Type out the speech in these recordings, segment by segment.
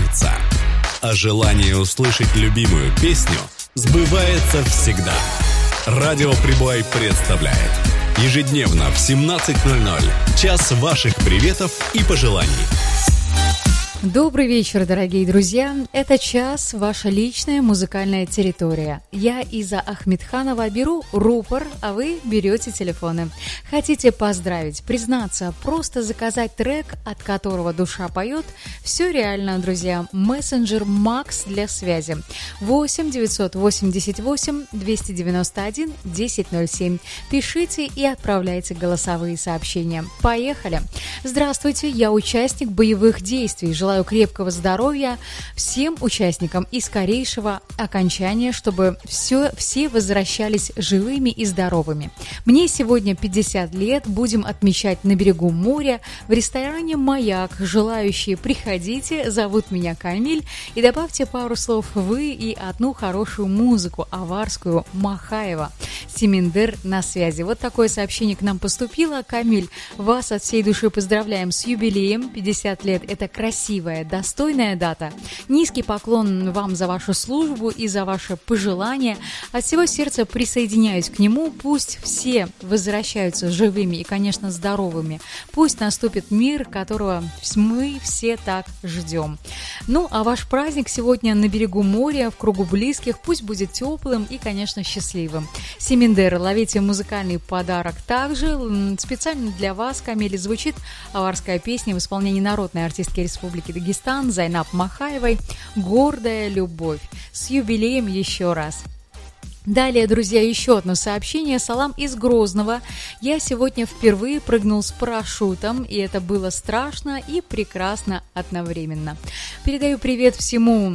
сбываются. А желание услышать любимую песню сбывается всегда. Радио Прибой представляет ежедневно в 17:00 час ваших приветов и пожеланий. Добрый вечер, дорогие друзья. Это час ваша личная музыкальная территория. Я, Иза Ахмедханова, беру рупор, а вы берете телефоны. Хотите поздравить, признаться, просто заказать трек, от которого душа поет? Все реально, друзья. Мессенджер Макс для связи. 8 988 291 1007. Пишите и отправляйте голосовые сообщения. Поехали! Здравствуйте, я участник боевых действий. Желаю крепкого здоровья всем участникам и скорейшего окончания, чтобы все возвращались живыми и здоровыми. Мне сегодня 50 лет, будем отмечать на берегу моря в ресторане «Маяк». Желающие, приходите, зовут меня Камиль, и добавьте пару слов вы и одну хорошую музыку, аварскую, Махаева. Семиндер на связи. Вот такое сообщение к нам поступило. Камиль, вас от всей души поздравляем с юбилеем. 50 лет – это красивая, достойная дата. Низкий поклон вам за вашу службу и за ваши пожелания. От всего сердца присоединяюсь к нему. Пусть все возвращаются живыми и, конечно, здоровыми. Пусть наступит мир, которого мы все так ждем. Ну, а ваш праздник сегодня на берегу моря, в кругу близких, пусть будет теплым и, конечно, счастливым. Семиндер, ловите музыкальный подарок также. Специально для вас, Камиль, звучит аварская песня в исполнении народной артистки Республики Дагестан Зайнаб Махаевой «Гордая любовь». С юбилеем еще раз. Далее, друзья, еще одно сообщение. Салам из Грозного. Я сегодня впервые прыгнул с парашютом, и это было страшно и прекрасно одновременно. Передаю привет всему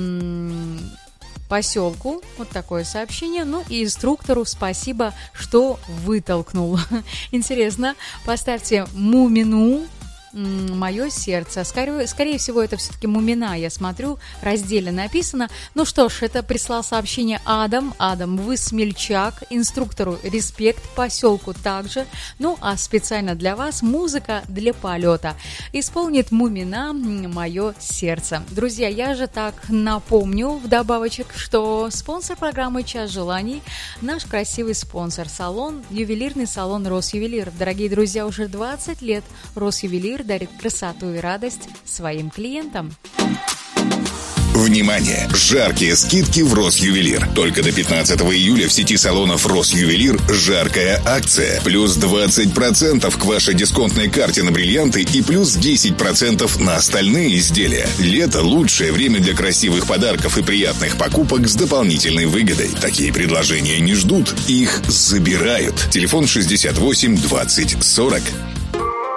поселку. Вот такое сообщение. Ну и инструктору спасибо, что вытолкнул. Интересно. Поставьте Мумину. Мое сердце. Скорее всего, это все-таки Мумина, я смотрю, раздельно написано. Ну что ж, это прислал сообщение Адам. Адам, вы смельчак, инструктору респект, поселку также. Ну, а специально для вас музыка для полета. Исполнит Мумина «Мое сердце». Друзья, я же так напомню вдобавочек, что спонсор программы «Час желаний» наш красивый спонсор, ювелирный салон «Росювелир». Дорогие друзья, уже 20 лет «Росювелир» дарит красоту и радость своим клиентам. Внимание! Жаркие скидки в Росювелир. Только до 15 июля в сети салонов Росювелир жаркая акция. Плюс 20% к вашей дисконтной карте на бриллианты и плюс 10% на остальные изделия. Лето – лучшее время для красивых подарков и приятных покупок с дополнительной выгодой. Такие предложения не ждут, их забирают. Телефон 68 20 40.